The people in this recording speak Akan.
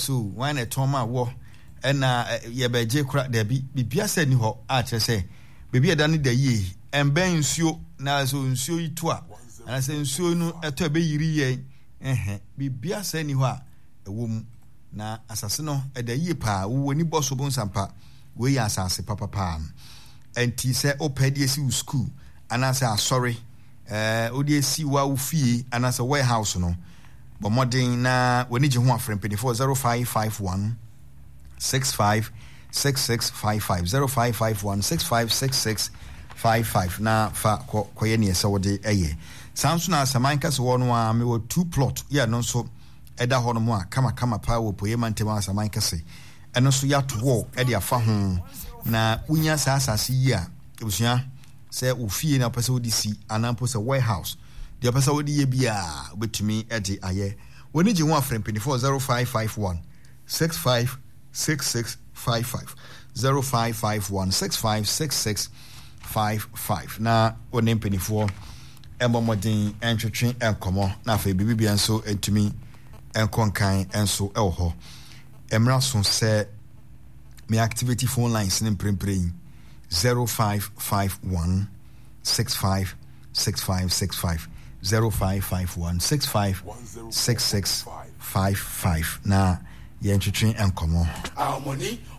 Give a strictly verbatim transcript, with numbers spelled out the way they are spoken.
so wine at Toma war and ye be je crack there be bibia said ni ho a kire say baby adani da ye and ben nsuo na so nsuo yitu a and say nsuo no eto be yiri ye eh bibia said ni ho a ewo mu na asase no eda ye pa wo ni boso bon sampa we ya asase papa pa enti say opedi si school anase asori eh odi si wa ufie anase warehouse no but modern na woni je ho afrem pedi four zero five five one six five six six five five zero five five one six five six six five five na fa koye ne ese wode eye sanso na samanka se wono a me wo two plot ya no so eda ho no mo a kama kama pa wo poye mantema samanka se eno so ya to wo e de afa ho na unya sa asase yi a ebusua se ofie na pese wodi si anampo se warehouse de pese wodi ye bia obetumi e de aye woni je ho afrem pedi four zero five five one six five six six five five zero five five one six five six six five five na woni mpenifo embomodin entwetwe enkomo na fa bibibia nso entumi enkonkan enso elho emra so se me activity phone lines in prempren zero five five one six five six five six five zero five five one six five six six five five na ye entwetwe enkomo